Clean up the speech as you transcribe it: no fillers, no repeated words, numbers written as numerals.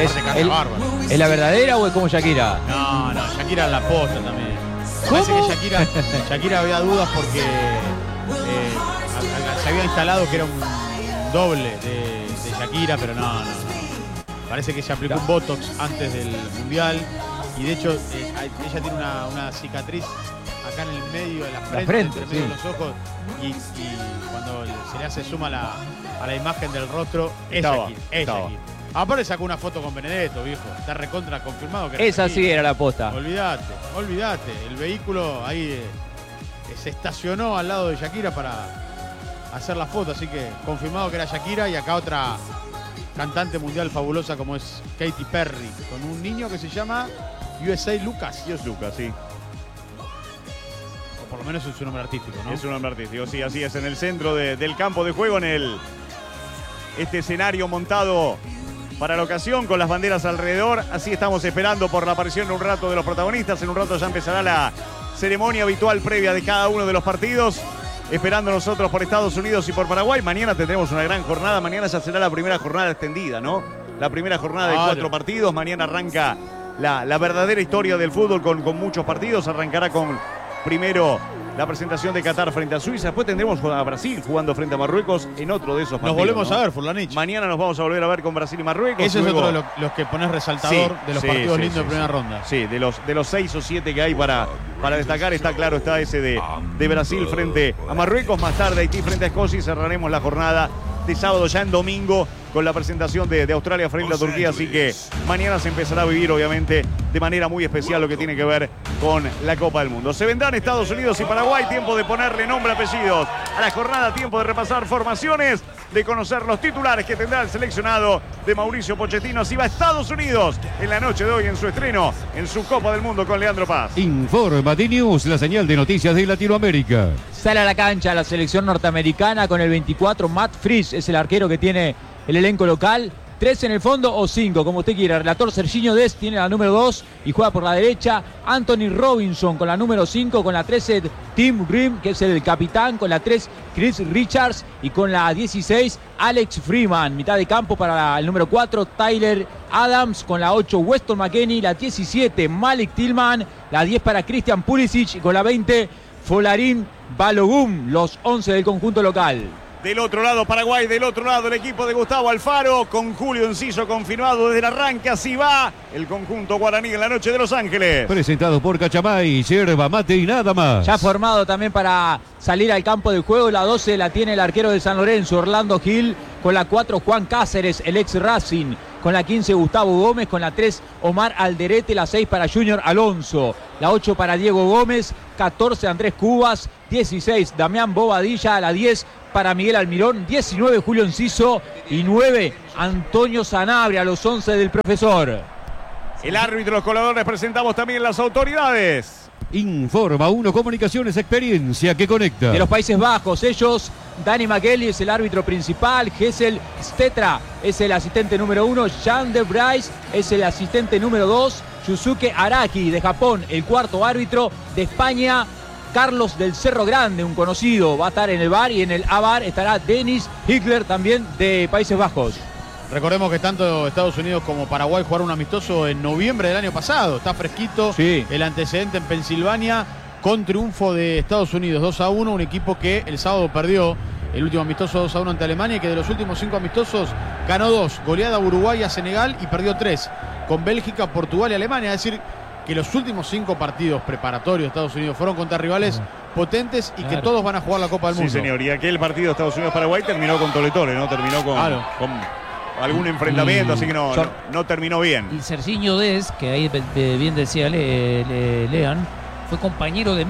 ¿Es la verdadera o es como Shakira? No, Shakira en la posta también. Parece que Shakira había dudas porque se había instalado que era un doble de Shakira, pero no. Parece que se aplicó un Botox antes del Mundial y de hecho ella tiene una cicatriz acá en el medio de la frente entre medio de los ojos y cuando se le hace zoom a la imagen del rostro es Shakira. Aparte sacó una foto con Benedetto, viejo. Está recontra confirmado que era Esa Shakira. sí era la posta. Olvídate. El vehículo ahí se estacionó al lado de Shakira para hacer la foto, así que confirmado que era Shakira. Y acá otra cantante mundial fabulosa como es Katy Perry, con un niño que se llama USA Lucas. Lucas, sí. O por lo menos es su nombre artístico, ¿no? Es su nombre artístico, sí, así es. En el centro del campo de juego, en este escenario montado para la ocasión, con las banderas alrededor. Así estamos esperando por la aparición en un rato de los protagonistas. En un rato ya empezará la ceremonia habitual previa de cada uno de los partidos. Esperando nosotros por Estados Unidos y por Paraguay. Mañana tendremos una gran jornada. Mañana ya será la primera jornada extendida, ¿no? La primera jornada de 4 partidos. Mañana arranca la verdadera historia del fútbol con muchos partidos. Arrancará con primero la presentación de Qatar frente a Suiza. Después tendremos a Brasil jugando frente a Marruecos en otro de esos partidos. Nos volvemos a ver, Furlanich. Mañana nos vamos a volver a ver con Brasil y Marruecos. Ese es otro de los que pones resaltador de los partidos lindos de primera ronda. Sí, de los 6 o 7 que hay para destacar, está claro, está ese de Brasil frente a Marruecos. Más tarde Haití frente a Escocia y cerraremos la jornada de sábado ya en domingo con la presentación de Australia frente a Turquía. Así que mañana se empezará a vivir, obviamente, de manera muy especial lo que tiene que ver con la Copa del Mundo. Se vendrán Estados Unidos y Paraguay. Tiempo de ponerle nombre, apellidos a la jornada. Tiempo de repasar formaciones, de conocer los titulares que tendrá el seleccionado de Mauricio Pochettino. Así va a Estados Unidos en la noche de hoy en su estreno en su Copa del Mundo con Leandro Paz. Informa D-News, la señal de noticias de Latinoamérica. Sale a la cancha la selección norteamericana con el 24. Matt Frisch es el arquero que tiene el elenco local. 3 en el fondo o 5, como usted quiera. El relator Serginho Dest tiene la número 2 y juega por la derecha. Anthony Robinson con la número 5, con la 13 Tim Grimm, que es el capitán, con la 3 Chris Richards y con la 16 Alex Freeman. Mitad de campo para el número 4 Tyler Adams, con la 8 Weston McKennie, la 17 Malik Tillman, la 10 para Christian Pulisic y con la 20 Folarin Balogun, los 11 del conjunto local. Del otro lado Paraguay, del otro lado el equipo de Gustavo Alfaro, con Julio Enciso confirmado desde el arranque. Así va el conjunto guaraní en la noche de Los Ángeles. Presentado por Cachamay, yerba mate y nada más. Ya formado también para salir al campo de juego. La 12 la tiene el arquero de San Lorenzo, Orlando Gil. Con la 4 Juan Cáceres, el ex Racing. Con la 15 Gustavo Gómez, con la 3 Omar Alderete, la 6 para Junior Alonso, la 8 para Diego Gómez, 14 Andrés Cubas, 16 Damián Bobadilla, la 10 para Miguel Almirón, 19 Julio Enciso y 9 Antonio Sanabria, los 11 del profesor. El árbitro, los coladores, presentamos también las autoridades. Informa 1 Comunicaciones, experiencia que conecta. De los Países Bajos, ellos, Danny McKelly es el árbitro principal, Gessel Stetra es el asistente número 1, Jan de Bryce es el asistente número 2, Yusuke Araki de Japón, el cuarto árbitro. De España, Carlos del Cerro Grande, un conocido, va a estar en el VAR, y en el A-VAR estará Dennis Hickler, también de Países Bajos. Recordemos que tanto Estados Unidos como Paraguay jugaron un amistoso en noviembre del año pasado. Está fresquito el antecedente en Pensilvania, con triunfo de Estados Unidos 2-1, un equipo que el sábado perdió el último amistoso 2-1 ante Alemania, y que de los últimos 5 amistosos ganó 2, goleada a Uruguay, a Senegal, y perdió 3 con Bélgica, Portugal y Alemania. Es decir, que los últimos 5 partidos preparatorios de Estados Unidos fueron contra rivales potentes y que todos van a jugar la Copa del Mundo. Sí, señor, y aquel partido de Estados Unidos-Paraguay terminó con Tole-Tole, ¿no? Terminó con algún enfrentamiento, así que no terminó bien. Y Serginho Dest, que ahí bien decía Lean, fue compañero de